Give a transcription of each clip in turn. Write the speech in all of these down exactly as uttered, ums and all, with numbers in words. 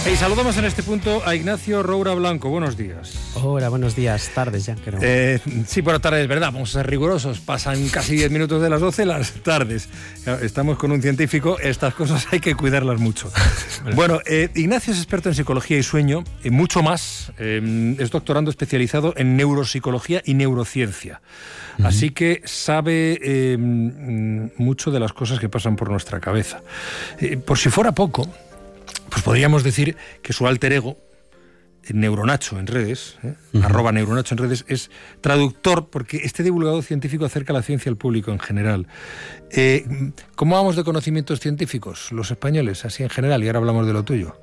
Y saludamos en este punto a Ignacio Roura Blanco. Buenos días. Hola, buenos días. Tardes ya, creo. Eh, sí, bueno, tardes, verdad. Vamos a ser rigurosos. Pasan casi diez minutos de las doce las tardes. Estamos con un científico. Estas cosas hay que cuidarlas mucho. Bueno, eh, Ignacio es experto en psicología y sueño. Eh, mucho más. Eh, es doctorando especializado en neuropsicología y neurociencia. Uh-huh. Así que sabe eh, mucho de las cosas que pasan por nuestra cabeza. Eh, por si fuera poco, pues podríamos decir que su alter ego, Neuronacho en redes, ¿eh? uh-huh. arroba Neuronacho en redes, es traductor, porque este divulgador científico acerca la ciencia al público en general. Eh, ¿Cómo vamos de conocimientos científicos los españoles, así en general? Y ahora hablamos de lo tuyo.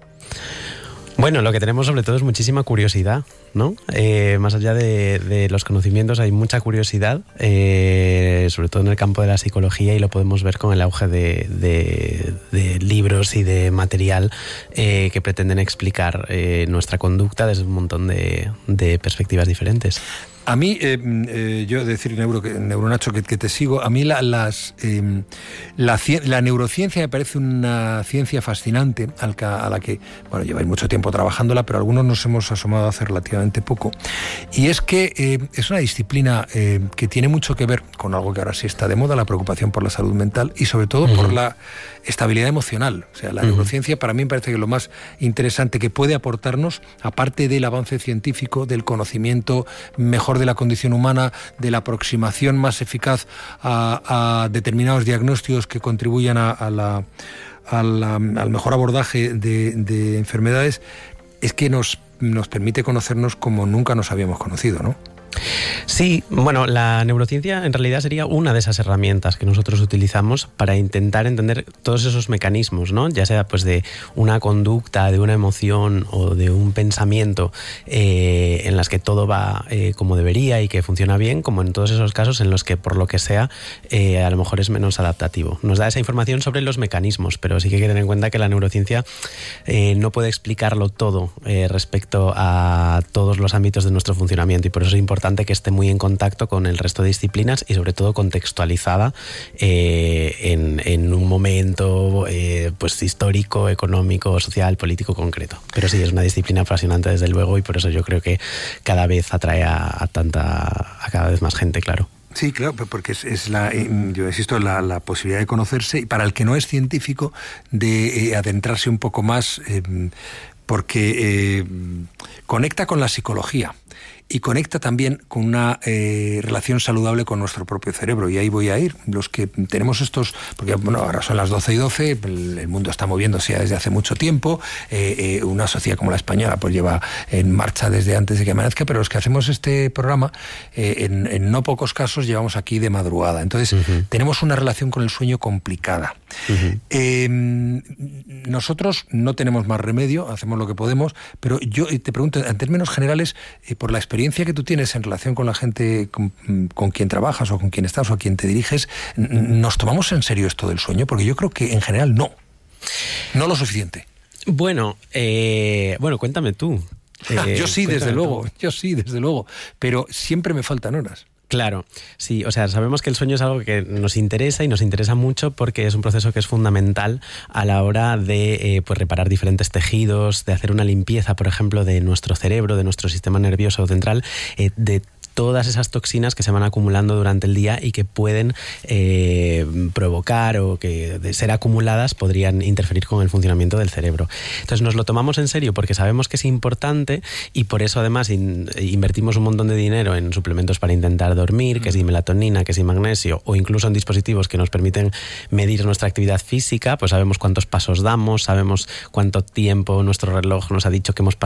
Bueno, lo que tenemos sobre todo es muchísima curiosidad, ¿no? Eh, más allá de, de los conocimientos hay mucha curiosidad, eh, sobre todo en el campo de la psicología, y lo podemos ver con el auge de, de, de libros y de material eh, que pretenden explicar eh, nuestra conducta desde un montón de, de perspectivas diferentes. A mí, eh, eh, yo decir, Neuro, que, Neuronacho, que, que te sigo, a mí la, las, eh, la, la neurociencia me parece una ciencia fascinante al que, a la que, bueno, lleváis mucho tiempo trabajándola, pero algunos nos hemos asomado hace relativamente poco. Y es que eh, es una disciplina eh, que tiene mucho que ver con algo que ahora sí está de moda, la preocupación por la salud mental y sobre todo uh-huh. por la estabilidad emocional. O sea, la uh-huh. neurociencia para mí me parece que lo más interesante que puede aportarnos, aparte del avance científico, del conocimiento mejor de la condición humana, de la aproximación más eficaz a, a determinados diagnósticos que contribuyan a, a la, a la, al mejor abordaje de, de enfermedades, es que nos, nos permite conocernos como nunca nos habíamos conocido, ¿no? Sí, bueno, la neurociencia en realidad sería una de esas herramientas que nosotros utilizamos para intentar entender todos esos mecanismos, ¿no? Ya sea pues de una conducta, de una emoción o de un pensamiento eh, en las que todo va eh, como debería y que funciona bien, como en todos esos casos en los que por lo que sea eh, a lo mejor es menos adaptativo. Nos da esa información sobre los mecanismos, pero sí que hay que tener en cuenta que la neurociencia eh, no puede explicarlo todo eh, respecto a todos los ámbitos de nuestro funcionamiento, y por eso es importante que esté muy en contacto con el resto de disciplinas y sobre todo contextualizada eh, en, en un momento eh, pues histórico, económico, social, político concreto. Pero sí, es una disciplina apasionante desde luego, y por eso yo creo que cada vez atrae a, a tanta a cada vez más gente, claro. Sí, claro, porque es, es la, yo insisto, la, la posibilidad de conocerse, y para el que no es científico, de eh, adentrarse un poco más, eh, porque eh, conecta con la psicología. Y conecta también con una eh, relación saludable con nuestro propio cerebro. Y ahí voy a ir. Los que tenemos estos... Porque bueno, ahora son las doce y doce, el, el mundo está moviéndose desde hace mucho tiempo. Eh, eh, una sociedad como la española pues lleva en marcha desde antes de que amanezca, pero los que hacemos este programa, eh, en, en no pocos casos llevamos aquí de madrugada. Entonces, uh-huh. tenemos una relación con el sueño complicada. Uh-huh. Eh, nosotros no tenemos más remedio, hacemos lo que podemos, pero yo te pregunto, en términos generales, eh, por la experiencia que tú tienes en relación con la gente con, con quien trabajas o con quien estás o a quien te diriges, ¿nos tomamos en serio esto del sueño? Porque yo creo que en general no. No lo suficiente. Bueno, eh, bueno, cuéntame tú. Eh, yo sí, desde luego. Tú. Yo sí, desde luego. Pero siempre me faltan horas. Claro, sí, o sea, sabemos que el sueño es algo que nos interesa y nos interesa mucho porque es un proceso que es fundamental a la hora de eh, pues reparar diferentes tejidos, de hacer una limpieza, por ejemplo, de nuestro cerebro, de nuestro sistema nervioso central, eh, de todas esas toxinas que se van acumulando durante el día y que pueden eh, provocar o que de ser acumuladas podrían interferir con el funcionamiento del cerebro. Entonces nos lo tomamos en serio porque sabemos que es importante, y por eso además in, invertimos un montón de dinero en suplementos para intentar dormir, que si melatonina, que si magnesio, o incluso en dispositivos que nos permiten medir nuestra actividad física. Pues sabemos cuántos pasos damos, sabemos cuánto tiempo nuestro reloj nos ha dicho que hemos pasado